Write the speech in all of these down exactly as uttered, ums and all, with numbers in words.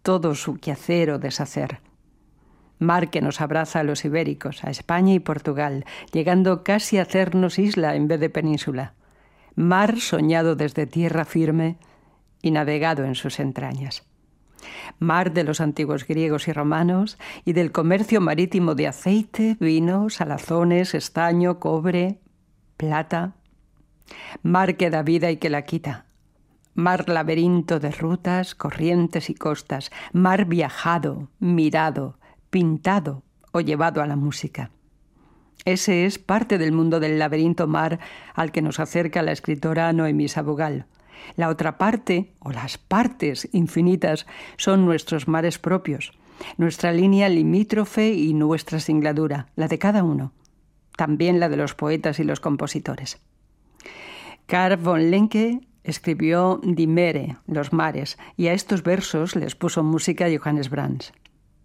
todo su quehacer o deshacer. Mar que nos abraza a los ibéricos, a España y Portugal, llegando casi a hacernos isla en vez de península. Mar soñado desde tierra firme y navegado en sus entrañas. Mar de los antiguos griegos y romanos y del comercio marítimo de aceite, vino, salazones, estaño, cobre, plata. Mar que da vida y que la quita. Mar laberinto de rutas, corrientes y costas. Mar viajado, mirado, pintado o llevado a la música. Ese es parte del mundo del laberinto mar al que nos acerca la escritora Noemí Sabugal. La otra parte, o las partes infinitas, son nuestros mares propios, nuestra línea limítrofe y nuestra singladura, la de cada uno, también la de los poetas y los compositores. Carl von Lenke escribió Die Meere, los mares, y a estos versos les puso música Johannes Brahms.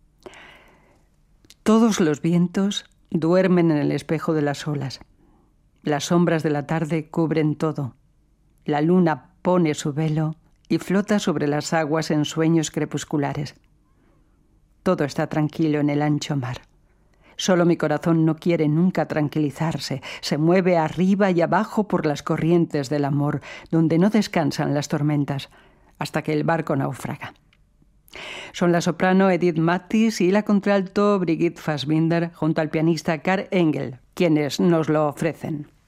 Todos los vientos duermen en el espejo de las olas. Las sombras de la tarde cubren todo. La luna pone su velo y flota sobre las aguas en sueños crepusculares. Todo está tranquilo en el ancho mar. Solo mi corazón no quiere nunca tranquilizarse. Se mueve arriba y abajo por las corrientes del amor, donde no descansan las tormentas, hasta que el barco naufraga. Son la soprano Edith Mattis y la contralto Brigitte Fassbinder junto al pianista Karl Engel, quienes nos lo ofrecen.